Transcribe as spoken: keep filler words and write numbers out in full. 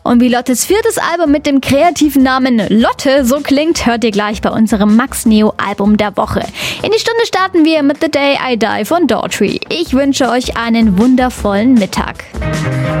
Und wie Lottes viertes Album mit dem kreativen Namen Lotte so klingt, hört ihr gleich bei unserem Max Neo Album der Woche. In die Stunde starten wir mit The Day I Die von Daughtry. Ich wünsche euch einen wundervollen Mittag.